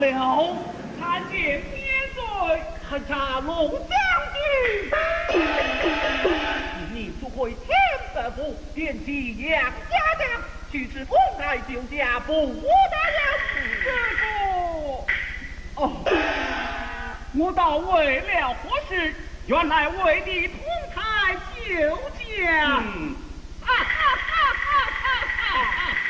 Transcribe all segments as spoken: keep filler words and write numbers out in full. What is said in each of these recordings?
了，参见千岁，还差龙将军。你速回天德府，点起杨家将，去至丰台救驾，不得人师傅。哦，我倒为了何事？原来为你同台救驾。嗯啊哈哈哈哈哈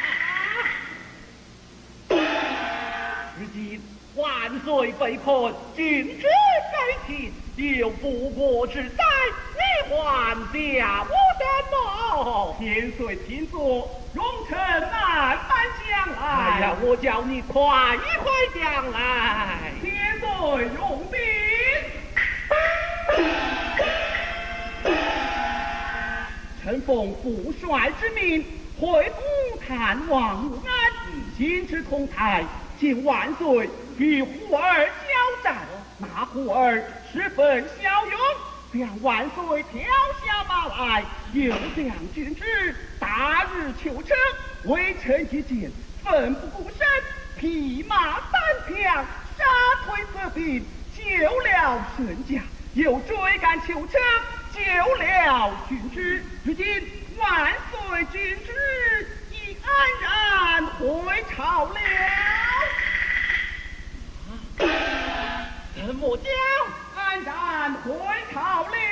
哈！如今万岁被困，君主被擒，有不国之灾，你还下我的谋？千岁请坐，容臣慢慢讲来。哎呀，我叫你快快讲来。千岁用兵。臣奉父帅之命，回宫探望武安，今至同台，请万岁与虎儿交战。那虎儿十分骁勇，让万岁跳下马来，有将军之大日求成，微臣一见，奋不顾身，匹马单枪，杀退贼兵，救了圣驾，又追赶求成，救了君之。如今万岁君之已安然回朝了。怎么讲安然回朝了？